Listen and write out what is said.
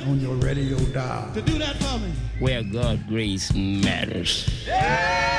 on your radio dial. To do that for me. Where God grace matters. Yeah!